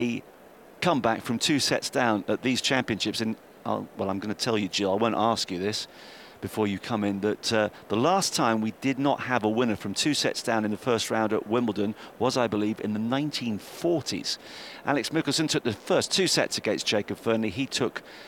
he come back from 2 sets down at these championships. And well, I'm going to tell you, Jill, I won't ask you this before you come in, that the last time we did not have a winner from 2 sets down in the first round at Wimbledon was, I believe, in the 1940s. Alex Michelsen took the first 2 sets against Jacob Fernley. He took